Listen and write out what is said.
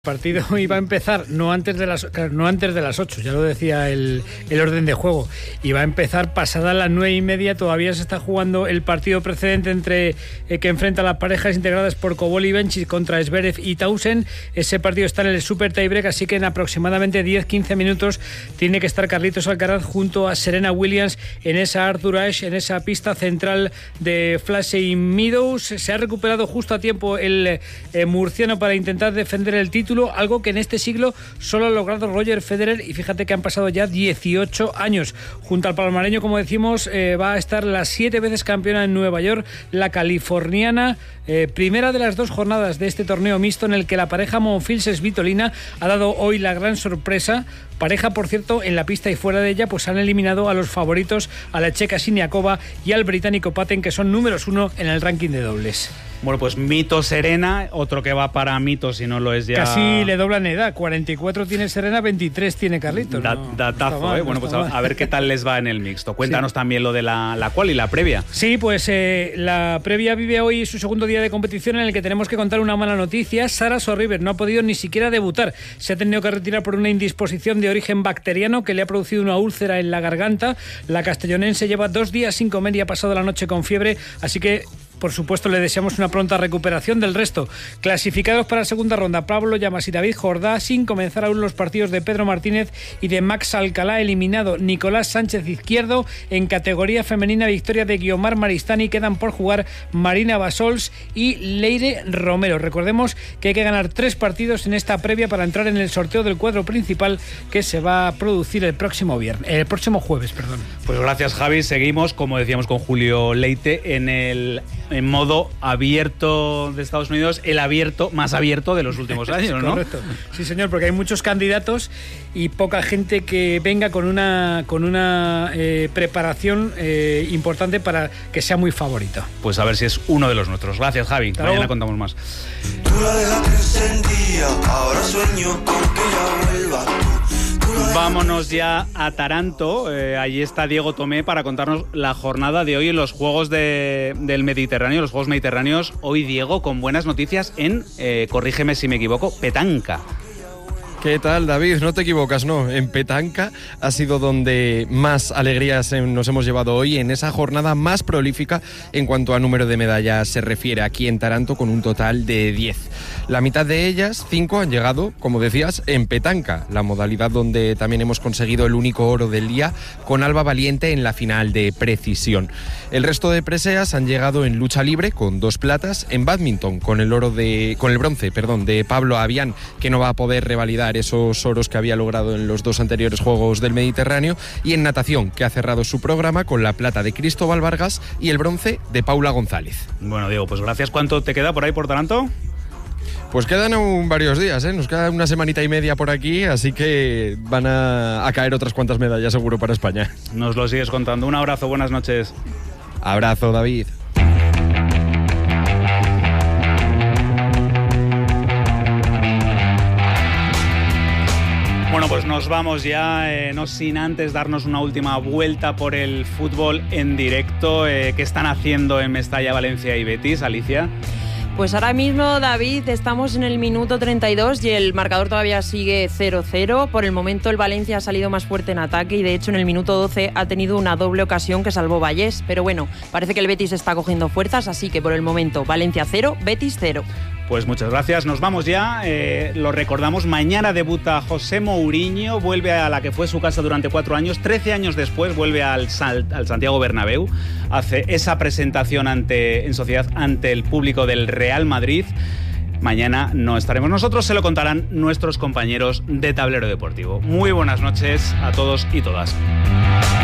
El partido iba a empezar no antes de las 8, ya lo decía el orden de juego. Iba a empezar pasadas las 9:30. Todavía se está jugando el partido precedente entre que enfrenta a las parejas integradas por Kobol y Bencic contra Zverev y Tausen. Ese partido está en el Super Tiebreak, así que en aproximadamente 10-15 minutos tiene que estar Carlitos Alcaraz junto a Serena Williams en esa Arthur Ashe, en esa pista central de Flashing Meadows. Se ha recuperado justo a tiempo el murciano para intentar defender el título, algo que en este siglo solo ha logrado Roger Federer, y fíjate que han pasado ya 18 años. Junto al palmareño, como decimos, va a estar las 7 veces campeona en Nueva York, la californiana, primera de las 2 jornadas de este torneo mixto en el que la pareja Monfils-Svitolina ha dado hoy la gran sorpresa. Pareja, por cierto, en la pista y fuera de ella, pues han eliminado a los favoritos, a la checa Siniakova y al británico Patten, que son números 1 en el ranking de dobles. Bueno, pues Mito Serena, otro que va para Mito, si no lo es ya. Casi le doblan edad, 44 tiene Serena, 23 tiene Carlitos. Datazo, no mal, bueno, pues a ver qué tal les va en el mixto. Cuéntanos también lo de la quali, la previa. Sí, pues la previa vive hoy su segundo día de competición, en el que tenemos que contar una mala noticia. Sara Sorriver no ha podido ni siquiera debutar. Se ha tenido que retirar por una indisposición de origen bacteriano que le ha producido una úlcera en la garganta. La castellonense lleva 2 días sin comer y ha pasado la noche con fiebre, así que por supuesto le deseamos una pronta recuperación. Del resto, clasificados para la segunda ronda, Pablo Llamas y David Jordá, sin comenzar aún los partidos de Pedro Martínez y de Max Alcalá. Eliminado Nicolás Sánchez Izquierdo. En categoría femenina, victoria de Guiomar Maristani. Quedan por jugar Marina Basols y Leire Romero. Recordemos que hay que ganar 3 partidos en esta previa para entrar en el sorteo del cuadro principal, que se va a producir el próximo jueves. Pues gracias, Javi. Seguimos, como decíamos, con Julio Leite en modo abierto de Estados Unidos, el abierto más abierto de los últimos años, ¿no? Correcto. Sí, señor, porque hay muchos candidatos y poca gente que venga con una preparación importante para que sea muy favorito. Pues a ver si es uno de los nuestros. Gracias, Javi. Mañana contamos más. Tú la dejaste encendida, ahora sueño con que ella vuelva. Vámonos ya a Taranto. Allí está Diego Tomé para contarnos la jornada de hoy en los Juegos del Mediterráneo, los Juegos Mediterráneos. Hoy, Diego, con buenas noticias en, corrígeme si me equivoco, petanca. ¿Qué tal, David? No te equivocas, no. En petanca ha sido donde más alegrías nos hemos llevado hoy, en esa jornada más prolífica en cuanto a número de medallas se refiere aquí en Taranto, con un total de 10. La mitad de ellas, 5, han llegado, como decías, en petanca, la modalidad donde también hemos conseguido el único oro del día, con Alba Valiente en la final de precisión. El resto de preseas han llegado en lucha libre, con 2 platas, en bádminton, con el bronce de Pablo Avián, que no va a poder revalidar esos oros que había logrado en los 2 anteriores Juegos del Mediterráneo, y en natación, que ha cerrado su programa con la plata de Cristóbal Vargas y el bronce de Paula González. Bueno, Diego, pues gracias. ¿Cuánto te queda por ahí por Taranto? Pues quedan aún varios días, nos queda una semanita y media por aquí, así que van a caer otras cuantas medallas seguro para España. Nos lo sigues contando. Un abrazo, buenas noches. Abrazo, David. Bueno, pues nos vamos ya, no sin antes darnos una última vuelta por el fútbol en directo. ¿Qué están haciendo en Mestalla, Valencia y Betis, Alicia? Pues ahora mismo, David, estamos en el minuto 32 y el marcador todavía sigue 0-0. Por el momento el Valencia ha salido más fuerte en ataque y de hecho en el minuto 12 ha tenido una doble ocasión que salvó Vallés. Pero bueno, parece que el Betis está cogiendo fuerzas, así que por el momento Valencia 0, Betis 0. Pues muchas gracias, nos vamos ya. Lo recordamos, mañana debuta José Mourinho, vuelve a la que fue su casa durante 4 años, 13 años después vuelve al Santiago Bernabéu, hace esa presentación en sociedad ante el público del Real Madrid. Mañana no estaremos nosotros, se lo contarán nuestros compañeros de Tablero Deportivo. Muy buenas noches a todos y todas.